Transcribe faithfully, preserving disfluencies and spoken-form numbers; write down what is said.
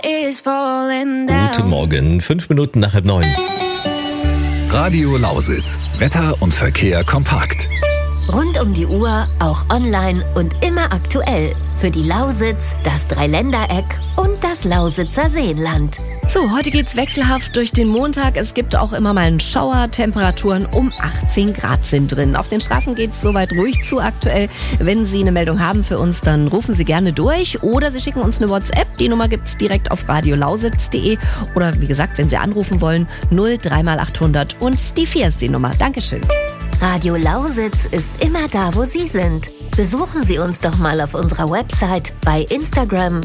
Guten Morgen, fünf Minuten nach halb neun. Radio Lausitz. Wetter und Verkehr kompakt. Rund um die Uhr, auch online und immer aktuell. Für die Lausitz, das Dreiländereck und das Lausitzer Seenland. So, heute geht's wechselhaft durch den Montag. Es gibt auch immer mal einen Schauer. Temperaturen um achtzehn Grad sind drin. Auf den Straßen geht's soweit ruhig zu aktuell. Wenn Sie eine Meldung haben für uns, dann rufen Sie gerne durch oder Sie schicken uns eine WhatsApp. Die Nummer gibt's direkt auf radiolausitz punkt de oder wie gesagt, wenn Sie anrufen wollen, null drei mal achthundert und die vier ist die Nummer. Dankeschön. Radio Lausitz ist immer da, wo Sie sind. Besuchen Sie uns doch mal auf unserer Website, bei Instagram,